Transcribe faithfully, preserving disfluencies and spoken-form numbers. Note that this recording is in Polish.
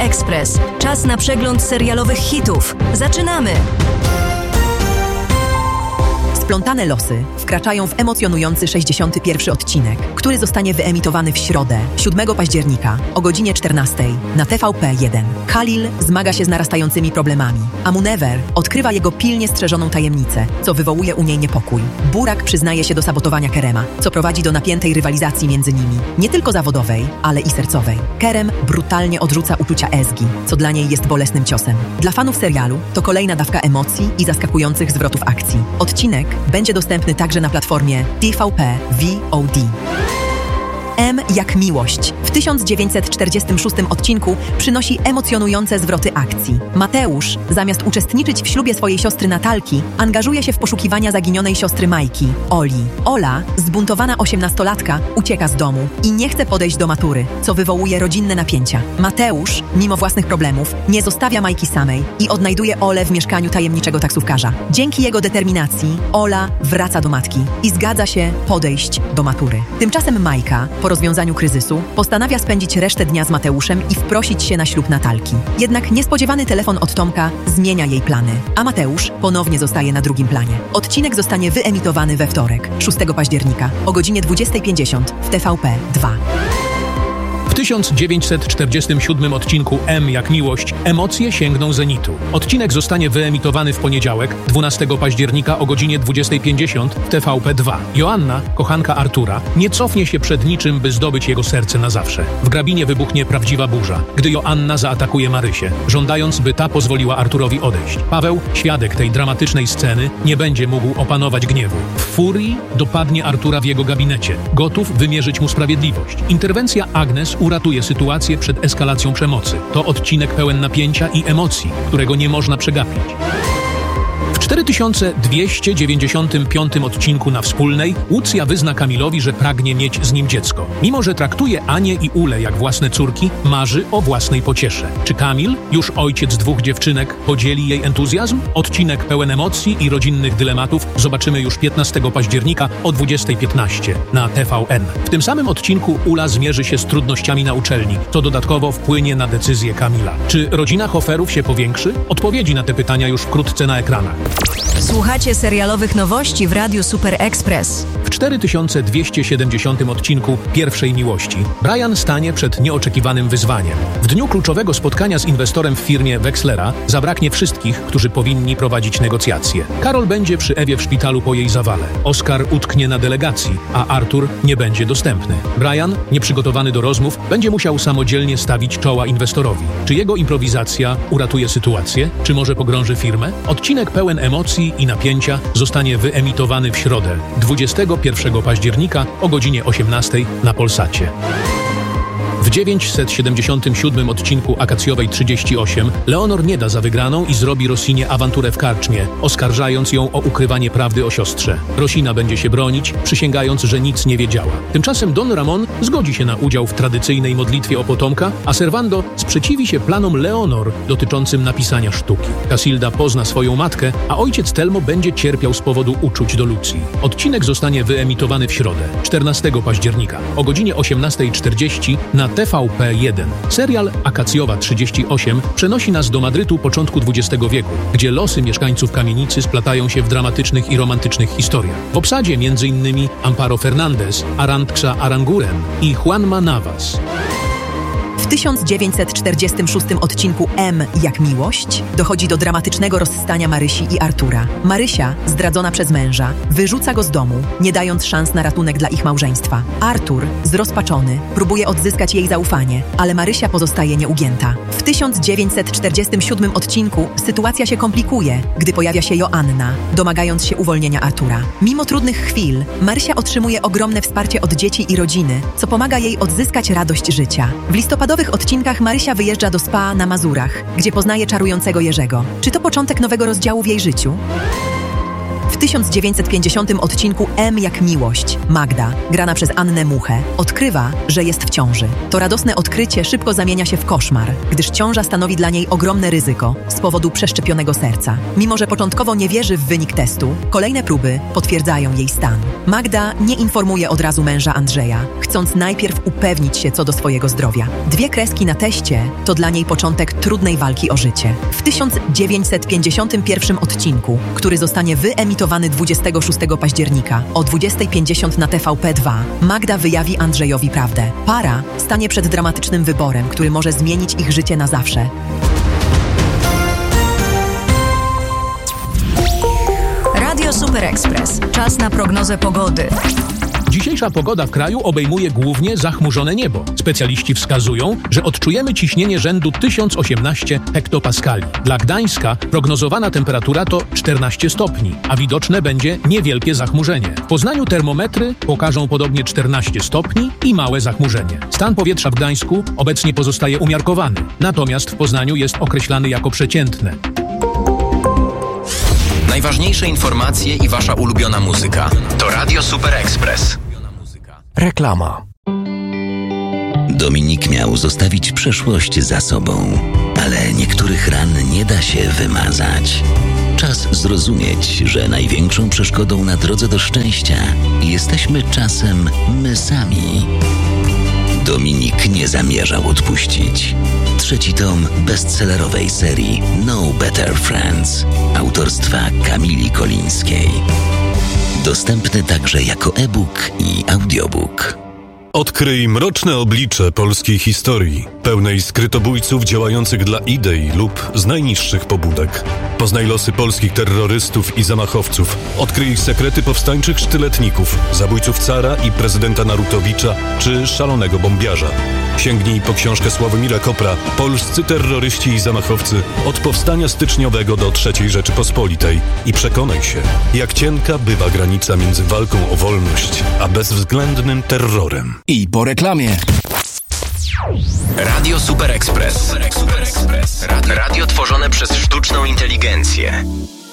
Express. Czas na przegląd serialowych hitów. Zaczynamy! Splątane losy wkraczają w emocjonujący sześćdziesiąty pierwszy odcinek, który zostanie wyemitowany w środę, siódmego października o godzinie czternastej na T V P jeden. Khalil zmaga się z narastającymi problemami, a Munewer odkrywa jego pilnie strzeżoną tajemnicę, co wywołuje u niej niepokój. Burak przyznaje się do sabotowania Kerema, co prowadzi do napiętej rywalizacji między nimi, nie tylko zawodowej, ale i sercowej. Kerem brutalnie odrzuca uczucia Ezgi, co dla niej jest bolesnym ciosem. Dla fanów serialu to kolejna dawka emocji i zaskakujących zwrotów akcji. Odcinek będzie dostępny także na platformie T V P V O D. M jak miłość w tysiąc dziewięćset czterdziestym szóstym odcinku przynosi emocjonujące zwroty akcji. Mateusz, zamiast uczestniczyć w ślubie swojej siostry Natalki, angażuje się w poszukiwania zaginionej siostry Majki, Oli. Ola, zbuntowana osiemnastolatka, ucieka z domu i nie chce podejść do matury, co wywołuje rodzinne napięcia. Mateusz, mimo własnych problemów, nie zostawia Majki samej i odnajduje Olę w mieszkaniu tajemniczego taksówkarza. Dzięki jego determinacji Ola wraca do matki i zgadza się podejść do matury. Tymczasem Majka, po rozwiązaniu kryzysu, postanawia spędzić resztę dnia z Mateuszem i wprosić się na ślub Natalki. Jednak niespodziewany telefon od Tomka zmienia jej plany, a Mateusz ponownie zostaje na drugim planie. Odcinek zostanie wyemitowany we wtorek, szóstego października o godzinie dwudziestej pięćdziesiąt w T V P dwa. W tysiąc dziewięćset czterdziestym siódmym odcinku M jak miłość emocje sięgną zenitu. Odcinek zostanie wyemitowany w poniedziałek, dwunastego października o godzinie dwudziestej pięćdziesiąt w T V P dwa. Joanna, kochanka Artura, nie cofnie się przed niczym, by zdobyć jego serce na zawsze. W grabinie wybuchnie prawdziwa burza, gdy Joanna zaatakuje Marysię, żądając, by ta pozwoliła Arturowi odejść. Paweł, świadek tej dramatycznej sceny, nie będzie mógł opanować gniewu. W furii dopadnie Artura w jego gabinecie, gotów wymierzyć mu sprawiedliwość. Interwencja Agnes uratuje sytuację przed eskalacją przemocy. To odcinek pełen napięcia i emocji, którego nie można przegapić. W cztery tysiące dwieście dziewięćdziesiątym piątym odcinku na Wspólnej Łucja wyzna Kamilowi, że pragnie mieć z nim dziecko. Mimo że traktuje Anię i Ulę jak własne córki, marzy o własnej pociesze. Czy Kamil, już ojciec dwóch dziewczynek, podzieli jej entuzjazm? Odcinek pełen emocji i rodzinnych dylematów zobaczymy już piętnastego października o dwudziestej piętnaście na T V N. W tym samym odcinku Ula zmierzy się z trudnościami na uczelni, co dodatkowo wpłynie na decyzję Kamila. Czy rodzina Hoferów się powiększy? Odpowiedzi na te pytania już wkrótce na ekranach. Słuchacie serialowych nowości w Radiu Super Express. W cztery tysiące dwieście siedemdziesiątym odcinku Pierwszej Miłości Brian stanie przed nieoczekiwanym wyzwaniem. W dniu kluczowego spotkania z inwestorem w firmie Wexlera zabraknie wszystkich, którzy powinni prowadzić negocjacje. Karol będzie przy Ewie w szpitalu po jej zawale. Oskar utknie na delegacji, a Artur nie będzie dostępny. Brian, nieprzygotowany do rozmów, będzie musiał samodzielnie stawić czoła inwestorowi. Czy jego improwizacja uratuje sytuację? Czy może pogrąży firmę? Odcinek pełen emocji i napięcia zostanie wyemitowany w środę, dwudziestego pierwszego października o godzinie osiemnastej na Polsacie. W dziewięćset siedemdziesiątym siódmym odcinku Akacjowej trzydzieści osiem Leonor nie da za wygraną i zrobi Rosinie awanturę w karczmie, oskarżając ją o ukrywanie prawdy o siostrze. Rosina będzie się bronić, przysięgając, że nic nie wiedziała. Tymczasem Don Ramon zgodzi się na udział w tradycyjnej modlitwie o potomka, a Servando sprzeciwi się planom Leonor dotyczącym napisania sztuki. Casilda pozna swoją matkę, a ojciec Telmo będzie cierpiał z powodu uczuć do Lucji. Odcinek zostanie wyemitowany w środę, czternastego października o godzinie osiemnastej czterdzieści na T V P jeden. Serial Akacjowa trzydzieści osiem przenosi nas do Madrytu początku dwudziestego wieku, gdzie losy mieszkańców kamienicy splatają się w dramatycznych i romantycznych historiach. W obsadzie między innymi Amparo Fernandez, Arantxa Aranguren i Juanma Navas. W tysiąc dziewięćset czterdziestym szóstym odcinku M jak miłość dochodzi do dramatycznego rozstania Marysi i Artura. Marysia, zdradzona przez męża, wyrzuca go z domu, nie dając szans na ratunek dla ich małżeństwa. Artur, zrozpaczony, próbuje odzyskać jej zaufanie, ale Marysia pozostaje nieugięta. W tysiąc dziewięćset czterdziestym siódmym odcinku sytuacja się komplikuje, gdy pojawia się Joanna, domagając się uwolnienia Artura. Mimo trudnych chwil, Marysia otrzymuje ogromne wsparcie od dzieci i rodziny, co pomaga jej odzyskać radość życia. W listopadowych odcinkach Marysia wyjeżdża do spa na Mazurach, gdzie poznaje czarującego Jerzego. Czy to początek nowego rozdziału w jej życiu? W W tysiąc dziewięćset pięćdziesiątym odcinku M jak miłość Magda, grana przez Annę Muchę, odkrywa, że jest w ciąży. To radosne odkrycie szybko zamienia się w koszmar, gdyż ciąża stanowi dla niej ogromne ryzyko z powodu przeszczepionego serca. Mimo że początkowo nie wierzy w wynik testu, kolejne próby potwierdzają jej stan. Magda nie informuje od razu męża Andrzeja, chcąc najpierw upewnić się co do swojego zdrowia. Dwie kreski na teście to dla niej początek trudnej walki o życie. W tysiąc dziewięćset pięćdziesiątym pierwszym odcinku, który zostanie wyemitowany dwudziestego szóstego października o dwudziestej pięćdziesiąt na T V P dwa, Magda wyjawi Andrzejowi prawdę. Para stanie przed dramatycznym wyborem, który może zmienić ich życie na zawsze. Radio Super Express. Czas na prognozę pogody. Dzisiejsza pogoda w kraju obejmuje głównie zachmurzone niebo. Specjaliści wskazują, że odczujemy ciśnienie rzędu tysiąc osiemnaście hektopaskali. Dla Gdańska prognozowana temperatura to czternaście stopni, a widoczne będzie niewielkie zachmurzenie. W Poznaniu termometry pokażą podobnie czternaście stopni i małe zachmurzenie. Stan powietrza w Gdańsku obecnie pozostaje umiarkowany, natomiast w Poznaniu jest określany jako przeciętne. Najważniejsze informacje i wasza ulubiona muzyka. To Radio Super Express. Reklama. Dominik miał zostawić przeszłość za sobą, ale niektórych ran nie da się wymazać. Czas zrozumieć, że największą przeszkodą na drodze do szczęścia jesteśmy czasem my sami. Dominik nie zamierzał odpuścić. Trzeci tom bestsellerowej serii No Better Friends autorstwa Kamili Kolińskiej. Dostępny także jako e-book i audiobook. Odkryj mroczne oblicze polskiej historii, pełnej skrytobójców działających dla idei lub z najniższych pobudek. Poznaj losy polskich terrorystów i zamachowców. Odkryj ich sekrety powstańczych sztyletników, zabójców cara i prezydenta Narutowicza czy szalonego bombiarza. Sięgnij po książkę Sławomira Kopra Polscy terroryści i zamachowcy od powstania styczniowego do trzeciej Rzeczypospolitej i przekonaj się, jak cienka bywa granica między walką o wolność a bezwzględnym terrorem. I po reklamie. Radio Super Express. Super Express. Radio tworzone przez sztuczną inteligencję.